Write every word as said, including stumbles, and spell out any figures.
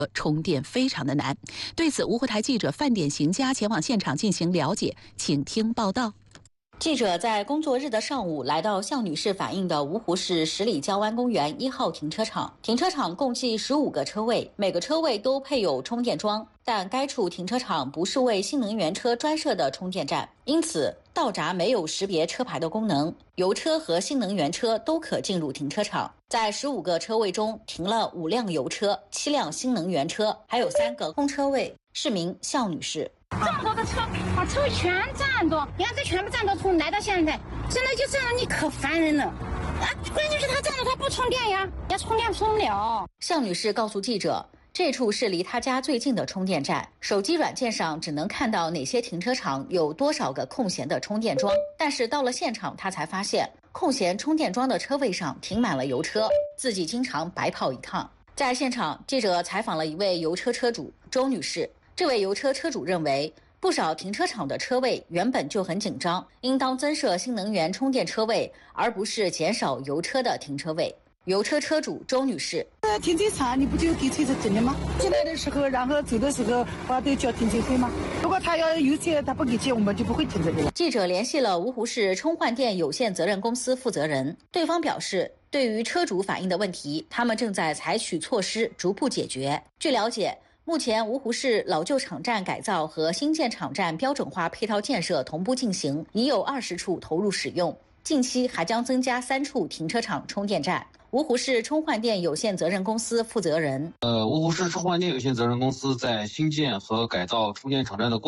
充电非常的难。对此，芜湖台记者范点行家前往现场进行了解，请听报道。 记者在工作日的上午来到向女士反映的芜湖市十里郊湾公园一号停车场。停车场共计十五个车位，每个车位都配有充电桩，但该处停车场不是为新能源车专设的充电站，因此道闸没有识别车牌的功能，油车和新能源车都可进入停车场。在十五个车位中停了五辆油车、七辆新能源车，还有三个空车位。市民向女士。 这么多的车，把车位全占多，你看这全部占多，从来到现在，真的就这样，你可烦人了。啊，关键是他占了，他不充电呀，要充电充不了。 向女士告诉记者，这处是离她家最近的充电站，手机软件上只能看到哪些停车场有多少个空闲的充电桩，但是到了现场，她才发现空闲充电桩的车位上停满了油车，自己经常白跑一趟。在现场，记者采访了一位油车车主周女士。这位油车车主认为，不少停车场的车位原本就很紧张，应当增设新能源充电车位，而不是减少油车的停车位。油车车主周女士： 呃，停车场你不就给车子整的吗？进来的时候，然后走的时候，我都交停车费吗？如果他要油钱，他不给钱，我们就不会停这里了。 记者联系了芜湖市充换电有限责任公司负责人，对方表示，对于车主反映的问题，他们正在采取措施，逐步解决。据了解，目前芜湖市老旧场站改造和新建场站标准化配套建设同步进行，已有二十处投入使用，近期还将增加三处停车场充电站。芜湖市充换电有限责任公司负责人： 呃，芜湖市充换电有限责任公司在新建和改造充电场站的过